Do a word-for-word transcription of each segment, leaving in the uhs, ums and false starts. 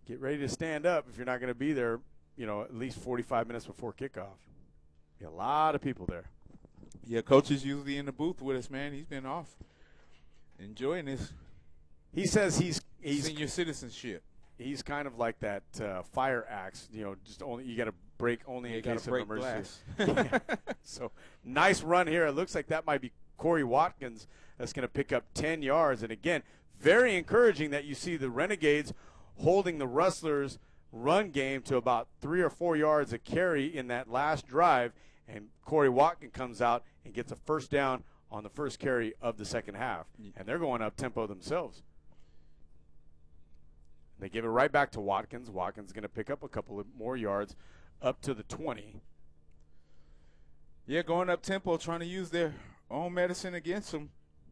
get ready to stand up if you're not going to be there, you know, at least forty-five minutes before kickoff. Be a lot of people there. Yeah, Coach is usually in the booth with us, man. He's been off, enjoying this. He says he's he's senior citizenship. He's kind of like that uh, fire axe, you know, just only you got to break only yeah, in case of break emergency. glass. So nice run here. It looks like that might be Corey Watkins that's going to pick up ten yards. And again, very encouraging that you see the Renegades holding the Rustlers' run game to about three or four yards a carry in that last drive. And Corey Watkins comes out and gets a first down on the first carry of the second half. And they're going up tempo themselves. They give it right back to Watkins. Watkins going to pick up a couple of more yards up to the twenty. Yeah, going up tempo, trying to use their own medicine against them.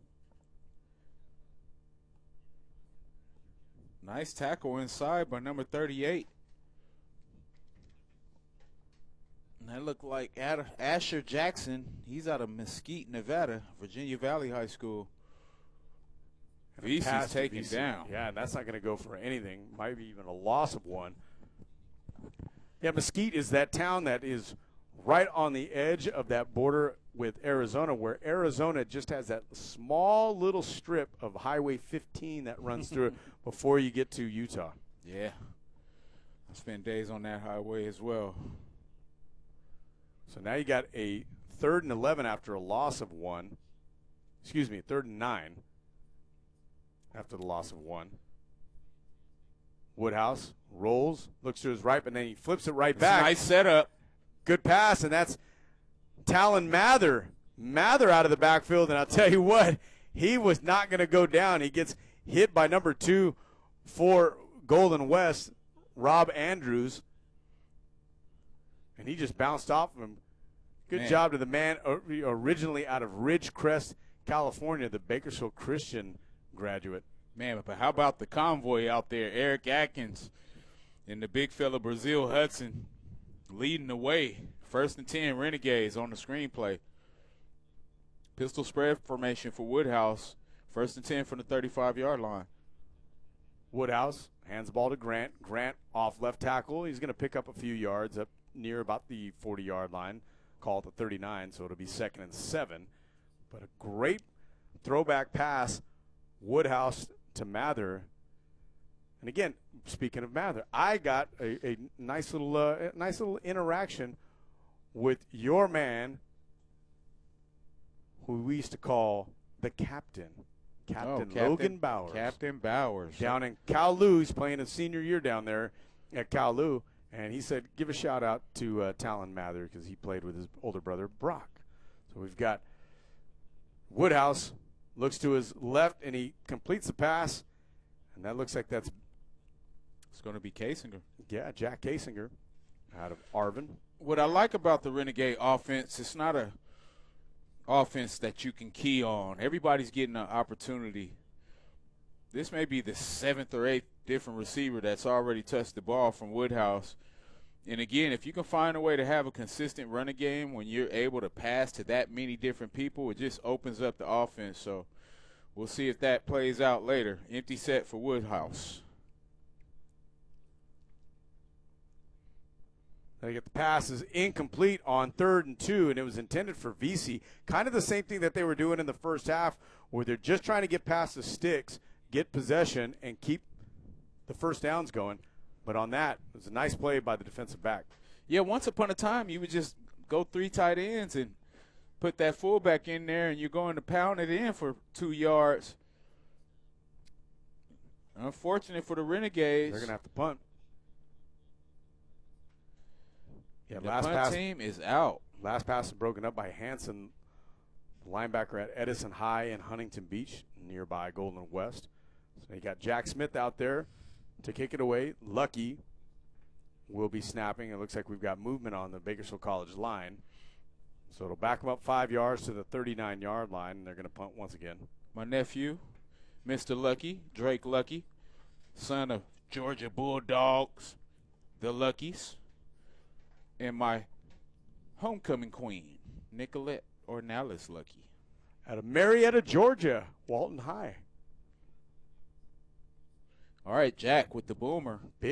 Nice tackle inside by number thirty-eight. And that looked like Ad- Asher Jackson. He's out of Mesquite, Nevada, Virginia Valley High School. V C's taken V C. down. Yeah, and that's not going to go for anything. Might be even a loss of one. Yeah, Mesquite is that town that is right on the edge of that border with Arizona, where Arizona just has that small little strip of Highway fifteen that runs through it before you get to Utah. Yeah. I spent days on that highway as well. So now you got a third and eleven after a loss of one. Excuse me, third and nine after the loss of one. Woodhouse rolls, looks to his right, but then he flips it right back. Nice setup. Good pass, and that's Talon Mather. Mather out of the backfield, and I'll tell you what, he was not going to go down. He gets hit by number two for Golden West, Rob Andrews, and he just bounced off of him. Good Man. job to the man originally out of Ridgecrest, California, the Bakersfield Christian graduate. Man, but how about the convoy out there? Eric Atkins and the big fella Brazil Hudson leading the way. First and ten, Renegades on the screenplay. Pistol spread formation for Woodhouse. First and ten from the thirty-five-yard line. Woodhouse hands the ball to Grant. Grant off left tackle. He's going to pick up a few yards up near about the forty-yard line. Call it the thirty-nine, so it'll be second and seven. But a great throwback pass, Woodhouse to Mather. And again, speaking of Mather, I got a, a nice little uh, nice little interaction with your man, who we used to call the captain, Captain, Oh, Captain Logan Bowers. Captain Bowers. Down in Kowloon. He's playing his senior year down there at Kowloon. And he said, give a shout out to uh, Talon Mather because he played with his older brother, Brock. So we've got Woodhouse looks to his left, and he completes the pass. And that looks like that's, It's going to be Kasinger. yeah, Jack Kasinger out of Arvin. What I like about the Renegade offense, it's not a offense that you can key on. Everybody's getting an opportunity. This may be the seventh or eighth different receiver that's already touched the ball from Woodhouse. And, again, if you can find a way to have a consistent running game when you're able to pass to that many different people, it just opens up the offense. So we'll see if that plays out later. Empty set for Woodhouse. They get the pass is incomplete on third and two, and it was intended for V C. Kind of the same thing that they were doing in the first half, where they're just trying to get past the sticks, get possession, and keep the first downs going. But on that, it was a nice play by the defensive back. Yeah, once upon a time, you would just go three tight ends and put that fullback in there, and you're going to pound it in for two yards. Unfortunate for the Renegades. They're going to have to punt. Yeah, the last punt pass, team is out. last pass is broken up by Hanson, the linebacker at Edison High in Huntington Beach, nearby Golden West. So you got Jack Smith out there to kick it away. Lucky will be snapping. It looks like we've got movement on the Bakersfield College line. So it'll back them up five yards to the thirty-nine-yard line, and they're going to punt once again. My nephew, Mister Lucky, Drake Lucky, son of Georgia Bulldogs, the Luckies, and my homecoming queen, Nicolette Ornalis Lucky. Out of Marietta, Georgia, Walton High. All right, Jack with the boomer.